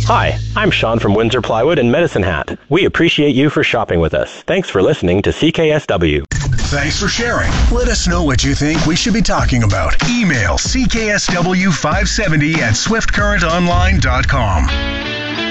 Hi, I'm Sean from Windsor Plywood and Medicine Hat. We appreciate you for shopping with us. Thanks for listening to CKSW. Thanks for sharing. Let us know what you think we should be talking about. Email cksw570@swiftcurrentonline.com.